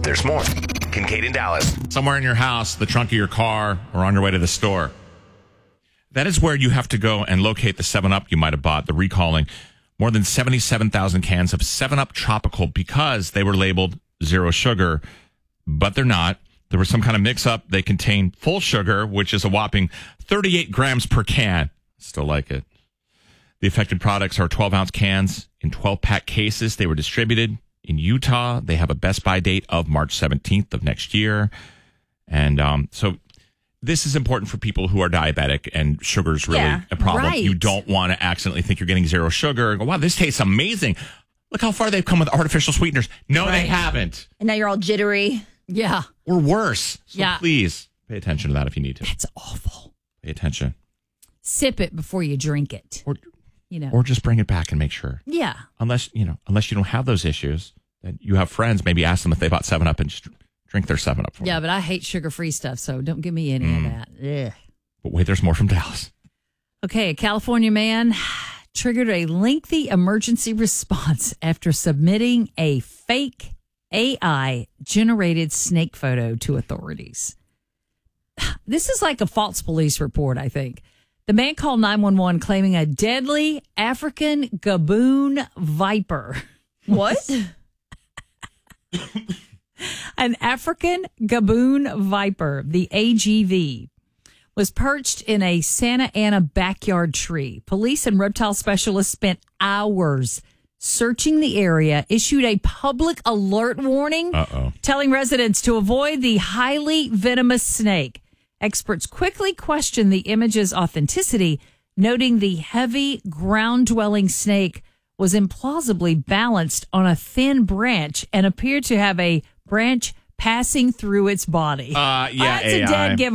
There's more. Kincaid in Dallas. Somewhere in your house, the trunk of your car, or on your way to the store. That is where you have to go and locate the 7-Up you might have bought. The recalling more than 77,000 cans of 7-Up Tropical because they were labeled zero sugar, but they're not. There was some kind of mix-up. They contain full sugar, which is a whopping 38 grams per can. Still like it. The affected products are 12-ounce cans in 12-pack cases. They were distributed in Utah. They have a Best Buy date of March 17th of next year. And so this is important for people who are diabetic and sugar's really a problem. Right. You don't want to accidentally think you're getting zero sugar and go, wow, this tastes amazing. Look how far they've come with artificial sweeteners. No, they haven't. And now you're all jittery. Yeah. Or worse. So Yeah. please pay attention to that if you need to. That's awful. Pay attention. Sip it before you drink it. Or just bring it back and make sure. Yeah. Unless you don't have those issues, then you have friends, maybe ask them if they bought 7-Up and just drink their 7-Up for Yeah, them. but I hate sugar-free stuff, so don't give me any of that. Ugh. But wait, there's more from Dallas. Okay, a California man triggered a lengthy emergency response after submitting a fake AI-generated snake photo to authorities. This is like a false police report, I think. The man called 911 claiming a deadly African gaboon viper. What? An African gaboon viper, the AGV, was perched in a Santa Ana backyard tree. Police and reptile specialists spent hours searching the area, issued a public alert warning, telling residents to avoid the highly venomous snake. Experts quickly questioned the image's authenticity, noting the heavy ground-dwelling snake was implausibly balanced on a thin branch and appeared to have a branch passing through its body. Yeah, That's a AI. dead giveaway.